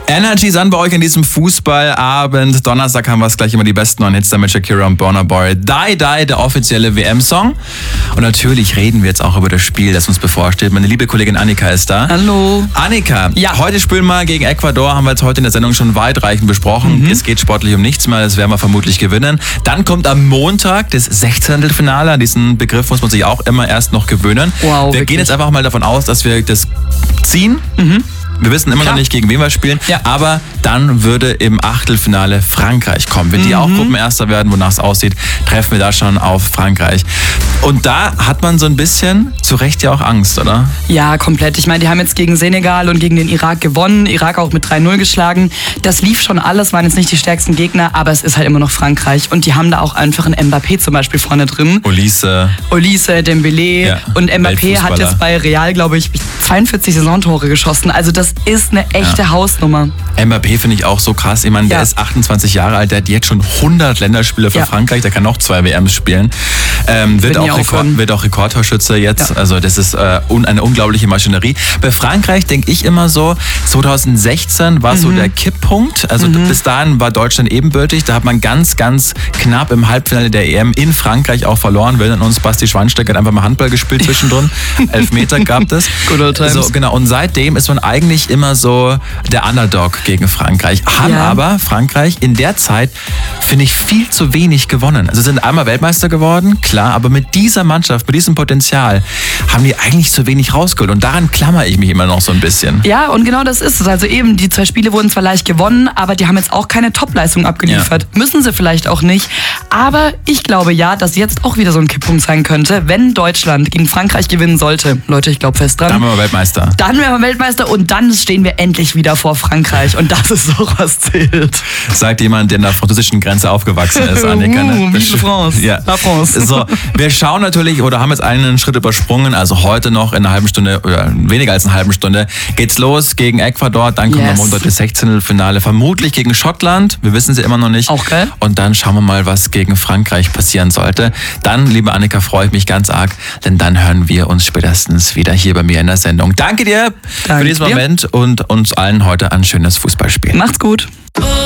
Energy Sun bei euch an diesem Fußballabend. Donnerstag haben wir es gleich immer die besten neuen Hits mit Shakira und Burna Boy. Die, der offizielle WM-Song. Und natürlich reden wir jetzt auch über das Spiel, das uns bevorsteht. Meine liebe Kollegin Annika ist da. Hallo. Annika, ja. Heute spielen wir gegen Ecuador, haben wir jetzt heute in der Sendung schon weitreichend besprochen. Es geht sportlich um nichts mehr, das werden wir vermutlich gewinnen. Dann kommt am Montag das 16. Finale. An diesen Begriff muss man sich auch immer erst noch gewöhnen. Wow, wir wirklich? gehen jetzt einfach mal davon aus, dass wir das ziehen. Wir wissen immer noch nicht, gegen wen wir spielen, aber dann würde im Achtelfinale Frankreich kommen. Wenn die auch Gruppenerster werden, wonach es aussieht, treffen wir da schon auf Frankreich. Und da hat man so ein bisschen, zu Recht ja auch Angst, oder? Ja, komplett. Ich meine, die haben jetzt gegen Senegal und gegen den Irak gewonnen, Irak auch mit 3-0 geschlagen. Das lief schon alles, waren jetzt nicht die stärksten Gegner, aber es ist halt immer noch Frankreich. Und die haben da auch einfach einen Mbappé zum Beispiel vorne drin. Olise, Dembélé. Ja, Und Mbappé hat jetzt bei Real, glaube ich, 42 Saisontore geschossen. Also das ist eine echte Hausnummer. Mbappé finde ich auch so krass. Ich meine, der ist 28 Jahre alt, der hat jetzt schon 100 Länderspiele für Frankreich, der kann noch 2 WMs spielen. Wird auch Rekordtorschütze jetzt. Also das ist eine unglaubliche Maschinerie. Bei Frankreich denke ich immer so, 2016 war so der Kipppunkt. Also bis dahin war Deutschland ebenbürtig. Da hat man ganz, ganz knapp im Halbfinale der EM in Frankreich auch verloren. Wir erinnern uns, Basti Schweinsteiger hat einfach mal Handball gespielt zwischendrin. Elfmeter gab es. Good old times. So, genau. Und seitdem ist man eigentlich immer so der Underdog gegen Frankreich. Haben aber Frankreich in der Zeit, finde ich, viel zu wenig gewonnen. Also sind einmal Weltmeister geworden, klar, aber mit dieser Mannschaft, mit diesem Potenzial, haben die eigentlich zu wenig rausgeholt. Und daran klammere ich mich immer noch so ein bisschen. Ja, und genau das ist es. Also eben, die 2 Spiele wurden zwar leicht gewonnen, aber die haben jetzt auch keine Topleistung abgeliefert. Ja. Müssen sie vielleicht auch nicht. Aber ich glaube ja, dass jetzt auch wieder so ein Kipppunkt sein könnte, wenn Deutschland gegen Frankreich gewinnen sollte. Leute, ich glaube fest dran. Dann wären wir Weltmeister. Dann wären wir Weltmeister und dann stehen wir endlich wieder vor Frankreich. Und das ist so, was zählt. Sagt jemand, der an der französischen Grenze aufgewachsen ist, Annika. Vive France. Ja. La France. So, wir schauen natürlich, oder haben jetzt einen Schritt übersprungen, also heute noch in einer halben Stunde, oder weniger als einer halben Stunde, geht's los gegen Ecuador, dann kommt am Montag das 16. Finale, vermutlich gegen Schottland, wir wissen sie immer noch nicht. Auch geil. Und dann schauen wir mal, was gegen Frankreich passieren sollte. Dann, liebe Annika, freue ich mich ganz arg, denn dann hören wir uns spätestens wieder hier bei mir in der Sendung. Danke dir für diesen Moment und uns allen heute ein schönes Fußballspiel. Macht's gut.